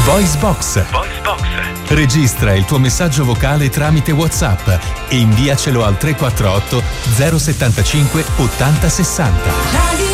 Voice Box. Registra il tuo messaggio vocale tramite WhatsApp e inviacelo al 348 075 80 60.